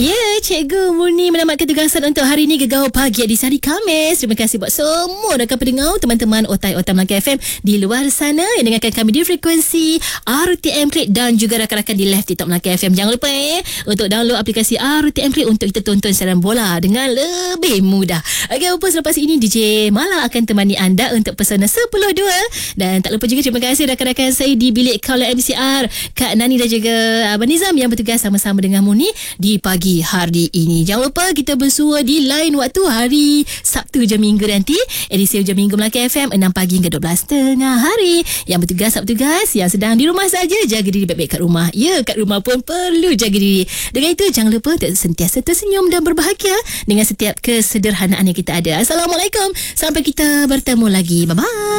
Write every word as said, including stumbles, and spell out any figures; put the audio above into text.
Ya, Cikgu Murni menamatkan tugasan untuk hari ini Gegar Pagi di hari Khamis. Terima kasih buat semua rakan pendengar, teman-teman otai-otai Melaka F M di luar sana yang dengarkan kami di frekuensi R T M Klik dan juga rakan-rakan di live TikTok Melaka F M. Jangan lupa eh untuk download aplikasi R T M Klik untuk kita tonton siaran bola dengan lebih mudah. Okey, apa selepas ini D J Mala akan temani anda untuk pesona sepuluh dua. Dan tak lupa juga terima kasih rakan-rakan saya di bilik Kaula M C R, Kak Nani dan juga Abang Nizam yang bertugas sama-sama dengan Murni di pagi hari ini. Jangan lupa kita bersua di lain waktu hari Sabtu jam minggu nanti. Edisi jam minggu Melaka F M enam pagi hingga dua belas tengah hari. Yang bertugas tak bertugas, yang sedang di rumah saja, jaga diri baik-baik kat rumah. Ya, kat rumah pun perlu jaga diri. Dengan itu jangan lupa untuk sentiasa tersenyum dan berbahagia dengan setiap kesederhanaan yang kita ada. Assalamualaikum. Sampai kita bertemu lagi. Bye-bye.